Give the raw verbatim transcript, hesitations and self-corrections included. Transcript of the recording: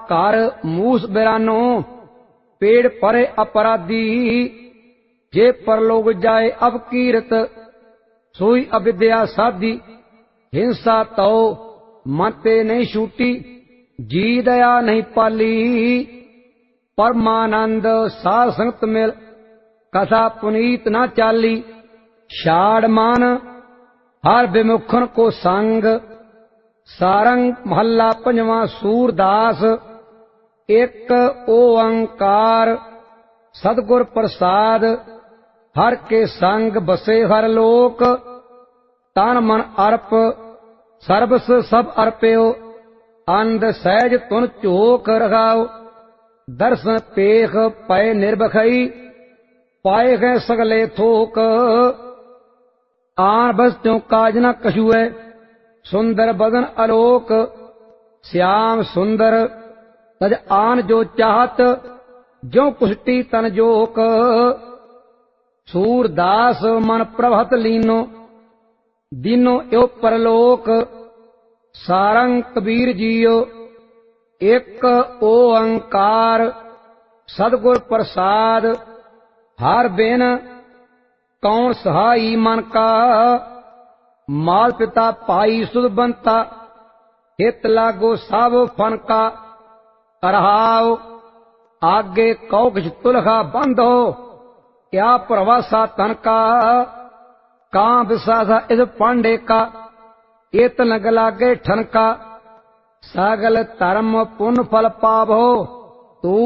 घर मूस बिरानो, पेड़ परे अपराधी। जे परलोक जाए अब कीरत, सोई अविद्या साधी। हिंसा तो मते नहीं छूटी, जी दया नहीं पाली। परमानंद साध संगत मिल, कथा पुनीत ना चाली। छाड़ मान हर विमुखन को संग, सारंग महला पंजवा सूरदास। एक ओंकार सतगुर प्रसाद, हर के संग बसे हर लोक। तन मन अर्प सर्बस सब अर्प्यो, अंध सहज तुन चोक रखाओ। दर्शन पेख पय निर्भखई, पाए गए सगले थोक। आन बस त्यों काज न कछुए, सुंदर बदन आलोक। श्याम सुंदर तज आन जो चाहत, ज्यों कुष्टि तन जोक। सूरदास मन प्रभत लीनो, दीनो यो परलोक। सारंग कबीर जियो, एक ओंकार सतगुर प्रसाद। हर बिन कौन सहाई मन का, माल पिता पाई सुध बनता। हित लागो सब फन का, करहाओ आगे कौ किछ तुलखा बंद हो। क्या प्रवासा तन का, कां विसासा इस पांडे का। एत लग लागे ठनका, सागल धर्म पुण्य फल पावो।